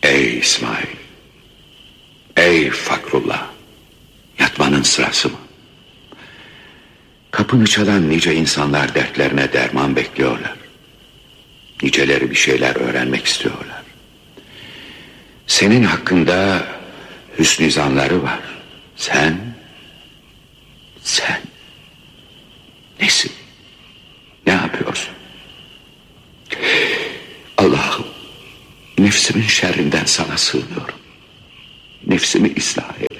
Ey İsmail, ey Fakrullah, yatmanın sırası mı? Kapını çalan nice insanlar dertlerine derman bekliyorlar. Niceleri bir şeyler öğrenmek istiyorlar. Senin hakkında hüsnü zanları var. Sen nesin? Ne yapıyorsun? Allah'ım, nefsimin şerrinden sana sığınıyorum. Nefsimi ıslah eyle.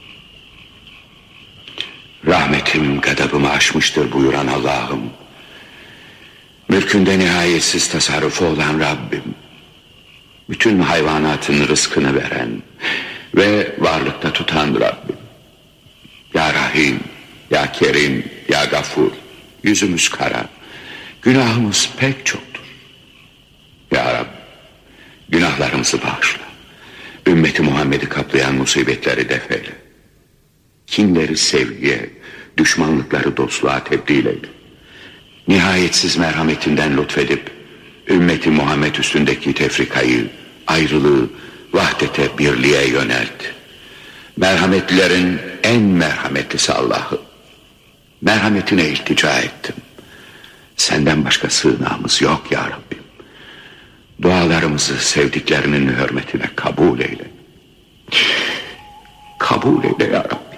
Rahmetim gadabımı aşmıştır buyuran Allah'ım. Mülkünde nihayetsiz tasarrufu olan Rabbim. Bütün hayvanatın rızkını veren ve varlıkta tutan Rabbim. Ya Rahim, ya Kerim, ya Gafur. Yüzümüz kara, günahımız pek çoktur. Ya Rabbi, günahlarımızı bağışla. Ümmeti Muhammed'i kaplayan musibetleri def eyle. Kinleri sevgiye, düşmanlıkları dostluğa tebdil eyle. Nihayetsiz merhametinden lütfedip ümmeti Muhammed üstündeki tefrikayı, ayrılığı, vahdete, birliğe yönelt. Merhametlilerin en merhametlisi Allah'ım. Merhametine iltica ettim. Senden başka sığınağımız yok ya Rabbim. Dualarımızı sevdiklerinin hürmetine kabul eyle. Kabul eyle ya Rabbi.